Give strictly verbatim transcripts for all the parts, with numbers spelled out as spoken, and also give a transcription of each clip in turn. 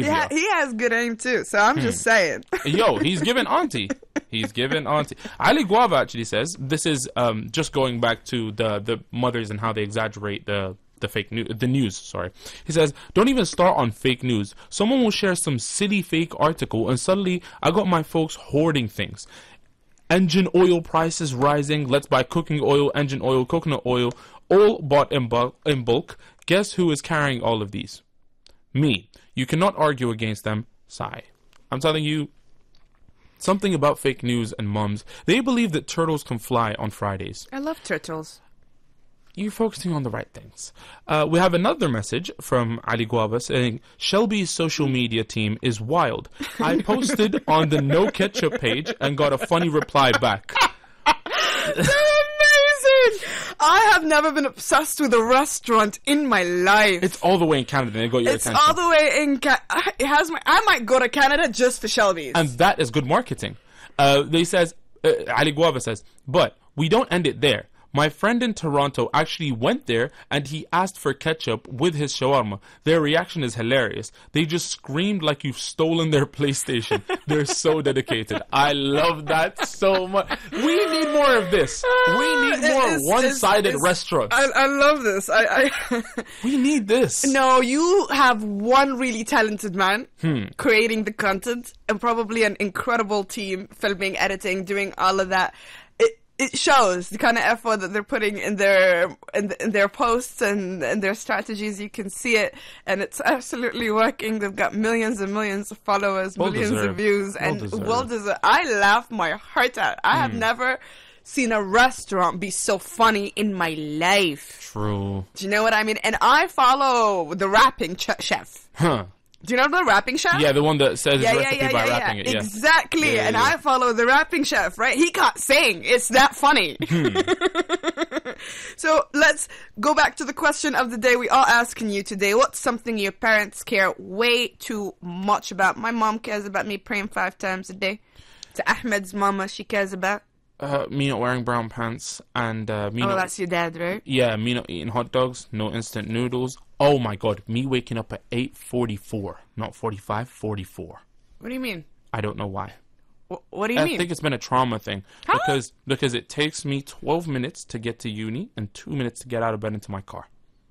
He, ha- he has good aim too, so I'm hmm. just saying. Yo, he's giving auntie. He's giving auntie. Ali Guava actually says, this is um, just going back to the, the mothers and how they exaggerate the the fake news, the news, sorry. He says, don't even start on fake news. Someone will share some silly fake article and suddenly I got my folks hoarding things. Engine oil prices rising. Let's buy cooking oil, engine oil, coconut oil, all bought in bulk. In bulk. Guess who is carrying all of these? Me. You cannot argue against them. Sigh. I'm telling you, something about fake news and mums. They believe that turtles can fly on Fridays. I love turtles. You're focusing on the right things. Uh, we have another message from Ali Guava saying, Shelby's social media team is wild. I posted on the No Ketchup page and got a funny reply back. They're amazing! I have never been obsessed with a restaurant in my life. It's all the way in Canada and it got your it's attention. It's all the way in Canada. It has my. I might go to Canada just for Shelby's. And that is good marketing. Uh, they says, uh, Ali Guava says, but we don't end it there. My friend in Toronto actually went there and he asked for ketchup with his shawarma. Their reaction is hilarious. They just screamed like you've stolen their PlayStation. They're so dedicated. I love that so much. We need more of this. We need more it's, one-sided it's, it's, restaurants. I, I love this. I, I We need this. No, you have one really talented man hmm. creating the content and probably an incredible team filming, editing, doing all of that. It shows the kind of effort that they're putting in their in, the, in their posts and, and their strategies. You can see it, and it's absolutely working. They've got millions and millions of followers, well millions deserved. of views, well and deserved. well deserved. I laugh my heart out. I mm. have never seen a restaurant be so funny in my life. True. Do you know what I mean? And I follow the rapping ch- chef. Huh. Do you know the rapping chef? Yeah, the one that says yeah, his yeah, recipe yeah, by yeah, rapping yeah. it. Yeah. Exactly, yeah, yeah, and yeah. I follow the rapping chef, right? He can't sing. It's that funny. Hmm. So let's go back to the question of the day. We are asking you today, what's something your parents care way too much about? My mom cares about me praying five times a day. To Ahmed's mama, she cares about? Uh, me not wearing brown pants and uh, me oh, not... that's your dad, right? Yeah, me not eating hot dogs, no instant noodles. Oh my god, me waking up at eight forty-four, not forty-five, forty-four. What do you mean? I don't know why. Wh- what do you I mean? I think it's been a trauma thing. Huh? Because because it takes me twelve minutes to get to uni and two minutes to get out of bed into my car.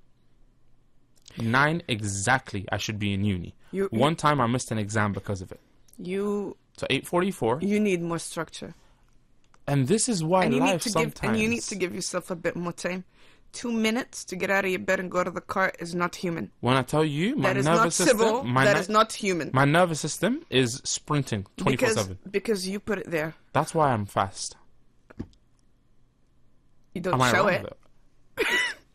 Nine exactly I should be in uni. You, One time I missed an exam because of it. You... So eight forty-four. You need more structure. And this is why and you life need to sometimes... Give, and you need to give yourself a bit more time. Two minutes to get out of your bed and go to the car is not human. When I tell you, my that is nervous not system... civil, My that ni- is not human. My nervous system is sprinting twenty-four seven. Because, because you put it there. That's why I'm fast. You don't Am I show wrong it. with it?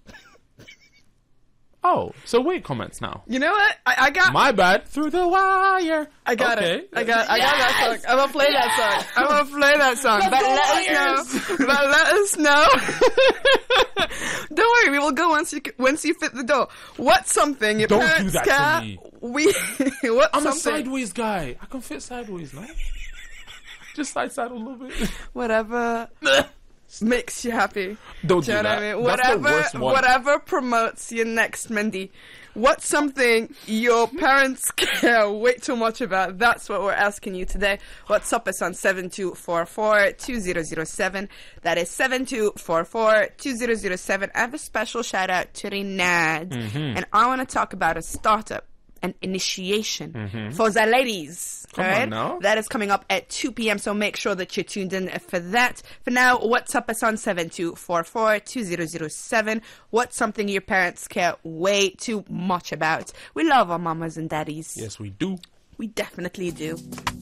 Oh, so wait comments now. You know what? I, I got... My bad. Through the wire. I got okay. it. I got I got that song. I'm going to play that song. I'm going to play that song. But let us know. But let us know. Don't worry. We will go once you once you fit the door. What's something your Don't parents do that care? to me. We, what's I'm something? a sideways guy. I can fit sideways, man. Just side side a little bit. Whatever makes you happy. Don't do do you know that. what I mean? That's Whatever, the worst one. whatever promotes your next Mindy. What's something your parents care way too much about? That's what we're asking you today. What's up? It's on seven two four four, two zero zero seven. That is seven two four four, two zero zero seven. I have a special shout out to Rinad. Mm-hmm. And I want to talk about a startup, an initiation mm-hmm. for the ladies. Come right? on now. That is coming up at two p.m. So make sure that you're tuned in for that. For now, what's up? It's on seven two four four, two zero zero seven. What's something your parents care way too much about? We love our mamas and daddies. Yes, we do. We definitely do.